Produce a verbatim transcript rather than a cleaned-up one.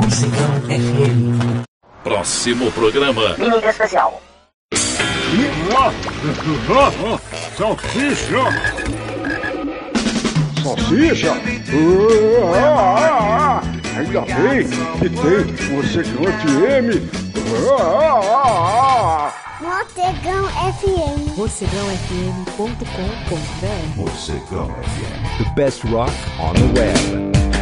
Mocegão F M. Próximo programa. Mímica especial. Salsicha! Salsicha? Ah, ainda bem que tem Mocegão F M. Ah, Mocegão F M. Mocegão F M ponto com ponto b r. Mocegão F M. The best rock on the web.